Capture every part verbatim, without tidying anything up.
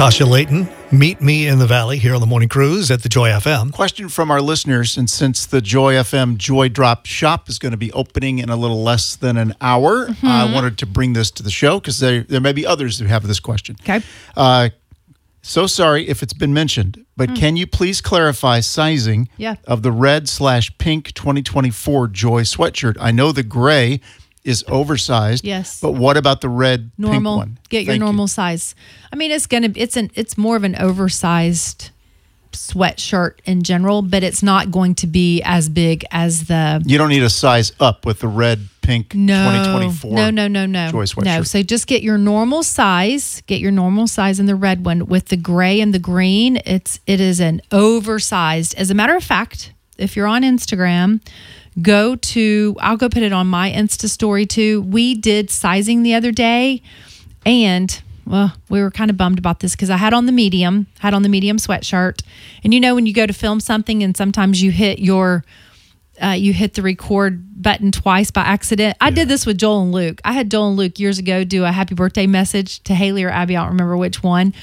Tasha Layton, meet me in the valley here on the Morning Cruise at the Joy F M. Question from our listeners, and since the Joy F M Joy Drop shop is going to be opening in a little less than an hour, mm-hmm. I wanted to bring this to the show because there, there may be others who have this question. Okay. Uh, so sorry if it's been mentioned, but mm. can you please clarify sizing yeah. of the red slash pink twenty twenty-four Joy sweatshirt? I know the gray is oversized. Yes. But what about the red normal, pink one? Get your Thank normal you. size. I mean, it's gonna it's an it's more of an oversized sweatshirt in general, but it's not going to be as big as the. You don't need a size up with the red pink no, twenty twenty-four. No, no, no, no. Joy sweatshirt. No. So just get your normal size. Get your normal size in the red one with the gray and the green. It's it is an oversized. As a matter of fact, if you're on Instagram. Go to, I'll go put it on my Insta story too. We did sizing the other day and, well, we were kind of bummed about this because I had on the medium, had on the medium sweatshirt. And you know, when you go to film something and sometimes you hit your, uh, you hit the record button twice by accident. I yeah. did this with Joel and Luke. I had Joel and Luke years ago do a happy birthday message to Haley or Abby. I don't remember which one.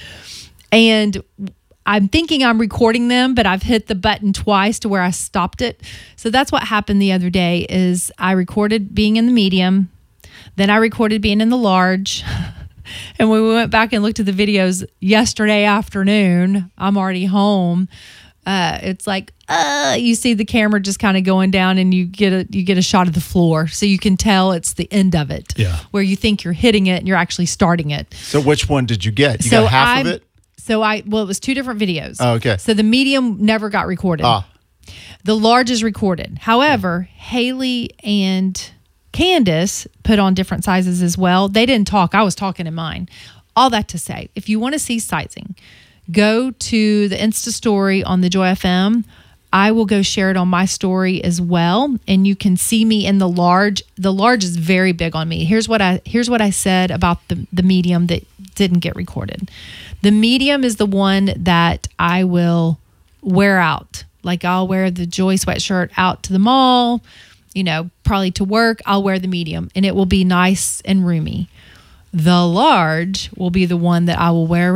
And I'm thinking I'm recording them, but I've hit the button twice to where I stopped it. So that's what happened the other day is I recorded being in the medium. Then I recorded being in the large. And when we went back and looked at the videos yesterday afternoon, I'm already home. Uh, it's like, uh, you see the camera just kind of going down and you get a you get a shot of the floor. So you can tell it's the end of it. Yeah. Where you think you're hitting it and you're actually starting it. So which one did you get? You so got half I'm, of it? So I, well, it was two different videos. Oh, okay. So the medium never got recorded. Ah. The large is recorded. However, yeah. Haley and Candace put on different sizes as well. They didn't talk. I was talking in mine. All that to say, if you want to see sizing, go to the Insta story on the Joy F M. I will go share it on my story as well. And you can see me in the large. The large is very big on me. Here's what I, here's what I said about the, the medium that didn't get recorded. The medium is the one that I will wear out. Like I'll wear the Joy sweatshirt out to the mall, you know, probably to work. I'll wear the medium and it will be nice and roomy. The large will be the one that I will wear